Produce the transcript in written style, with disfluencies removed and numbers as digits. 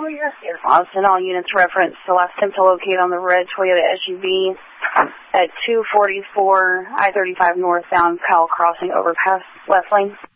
Austin, all units reference the last attempt to locate on the red Toyota SUV at 244 I-35 northbound Powell Crossing overpass, left lane.